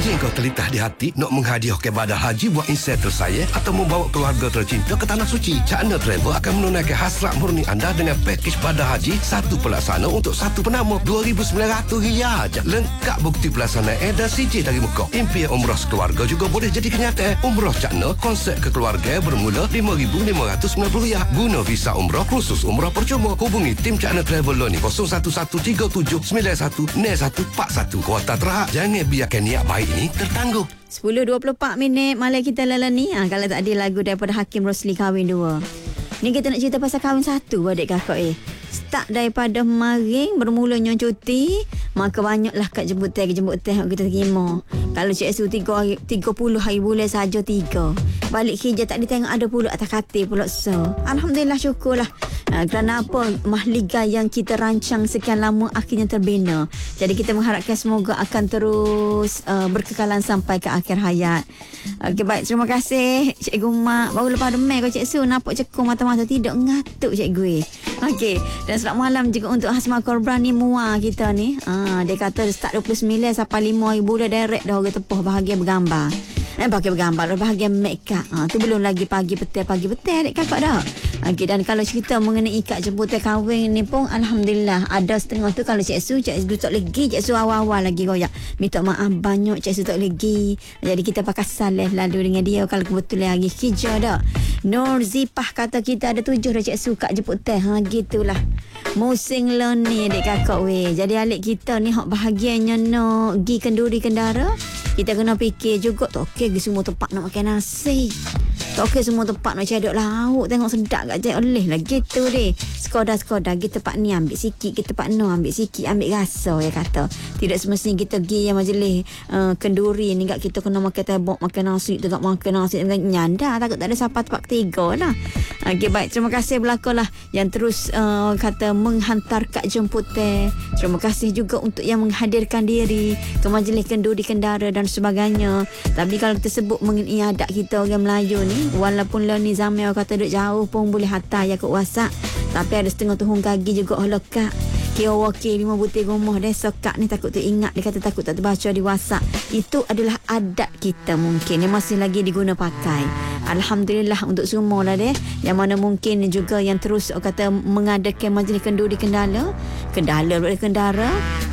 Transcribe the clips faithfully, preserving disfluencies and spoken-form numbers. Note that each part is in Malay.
Jika kau terlintas di hati nak menghadiah kepada haji buat inset tersayang atau membawa keluarga tercinta ke Tanah Suci, Cakna Travel akan menunaikan hasrat murni anda dengan pakej pada haji satu pelaksana untuk satu penama dua ribu sembilan ratus riyal. Lengkap bukti pelaksanaan dan C J dari Mekah. Impian umrah sekeluarga juga boleh jadi kenyataan. Umrah Cakna konsep kekeluargaan bermula lima ribu lima ratus sembilan puluh riyal. Guna visa umrah khusus umrah percuma. Hubungi tim Cakna Travel lo ni kosong satu satu tiga tujuh sembilan satu nol satu empat satu. Kuota terhad. Jangan biarkan niat baik ini tertangguh. sepuluh dua puluh empat minit malam kita lalani. Ha, kalau tak ada lagu daripada Hakim Rosli kahwin dua. Ni kita nak cerita pasal kahwin satu adik kakak eh. Start daripada maring bermulanya cuti, maka banyaklah kad jemput teh jemput teh yang kita terima. Kalau C S U tiga puluh hari bulan saja tiga. Balik kerja tak ditengok ada pula atas katil pula so. Alhamdulillah syukurlah. Ha, kerana apa? Mahliga yang kita rancang sekian lama akhirnya terbina. Jadi kita mengharapkan semoga akan terus uh, berkekalan sampai ke akhir hayat. Okey baik, terima kasih Cikgu Mak. Baru lepas demam kau Cik Su nampak cekung mata-mata tidak ngatuk Cikgu. Okey, dan selamat malam juga untuk Hasma Korban ni mua kita ni. Ah, dia kata start dua puluh sembilan sampai lima hari bulan direct dah orang tepuh bahagian bergambar. Eh bahagian bergambar bahagian make up. Ah, tu belum lagi pagi petang pagi petang dek kakak dah. Okey, dan kalau cerita mengenai kad jemputan kahwin ni pun alhamdulillah ada setengah tu kalau Cik Su Cik Su tak lagi Cik Su awal-awal lagi goyak. Minta maaf banyak Cik Su tak lagi. Jadi kita pakai saleh lalu dengan dia kalau kebetulan lagi kerja dah. Nur Zipah kata kita ada tujuh dah Cik Su kad jemputan. Ha gitulah. Musim lah ni adik kakak weh. Jadi alik kita ni hak bahagiannya nak pergi kenduri kendara. Kita kena fikir juga tak okey semua tempat nak makan nasi. Tak okey semua tempat nak cedok lauk. Tengok sedap kat cek oleh lah gitu deh. Sekodah-sekodah kita tempat ni ambil sikit, kita tempat no ambil sikit, ambil rasa ya kata. Tidak semestinya kita pergi yang majlis uh, kenduri ni kat kita kena makan tebok, makan nasi, tak makan nasi nyanda takut tak ada siapa tempat ketiga lah. Okey baik, terima kasih belakang lah yang terus uh, kata menghantar kad jemputan. Terima kasih juga untuk yang menghadirkan diri ke majlis kenduri kendara dan sebagainya. Tapi kalau kita sebut mengenai adat kita orang Melayu ni, walaupun lah ni zaman orang kata duduk jauh pun boleh hantar ya ke WhatsApp. Tapi ada setengah tuhung kaki juga oh lekat. Kira wakil lima butir rumah dia sokak ni takut tu ingat. Dia kata takut tak terbaca di WhatsApp. Itu adalah adat kita mungkin yang masih lagi diguna pakai. Alhamdulillah untuk semua lah deh. Yang mana mungkin juga yang terus oh, kata mengadakan majlis kenduri kendala. Kendala boleh kendara.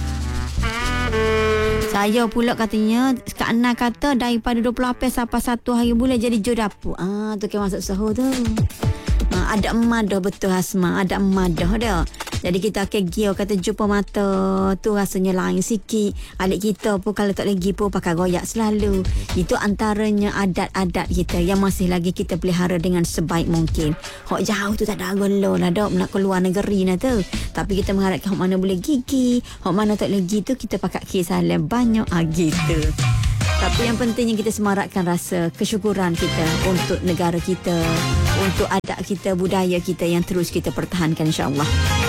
Saya pula katanya Kak Ana kata daripada dua puluh lapan sampai satu hari bulan jadi jodapur. Ah tu kan masuk sahur tu. Ah, ada emadah betul Hasma, ada emadah dah. Jadi kita akan gio kata jumpa mata tu rasanya lain sikit. Alik kita pun kalau tak lagi pun pakai goyak selalu. Itu antaranya adat-adat kita yang masih lagi kita pelihara dengan sebaik mungkin. Hok jauh tu tak ada gelo lah dok nak keluar negeri nah tu. Tapi kita mengharapkan hok mana boleh gigi, hok mana tak lagi tu kita pakai kisah banyak ah gitu. Tapi yang pentingnya kita semarakkan rasa kesyukuran kita untuk negara kita, untuk adat kita, budaya kita yang terus kita pertahankan insya-Allah.